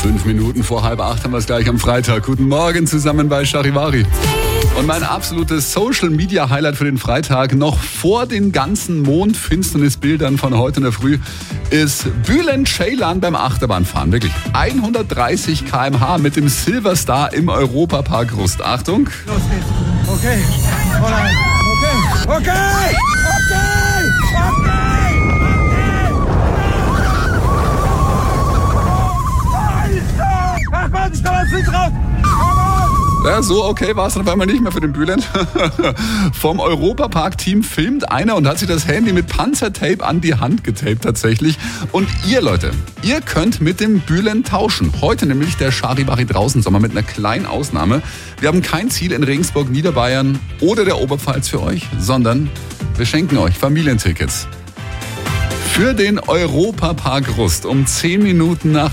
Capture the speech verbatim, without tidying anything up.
Fünf Minuten vor halb acht haben wir es gleich am Freitag. Guten Morgen zusammen bei Charivari. Und mein absolutes Social-Media-Highlight für den Freitag, noch vor den ganzen Mondfinsternisbildern von heute in der Früh, ist Bülent Ceylan beim Achterbahnfahren. Wirklich hundertdreißig Kilometer pro Stunde mit dem Silverstar im Europapark Rust. Achtung. Los geht's. Okay. Alright. Okay. Okay. Okay. Okay. Ach Mann, ich komm jetzt nicht raus. Ja, so okay war es dann auf einmal nicht mehr für den Bülent. Vom Europapark-Team filmt einer und hat sich das Handy mit Panzertape an die Hand getaped tatsächlich. Und ihr Leute, ihr könnt mit dem Bülent tauschen. Heute nämlich der Charivari draußen Sommer mit einer kleinen Ausnahme. Wir haben kein Ziel in Regensburg, Niederbayern oder der Oberpfalz für euch, sondern wir schenken euch Familientickets für den Europapark Rust um zehn Minuten nach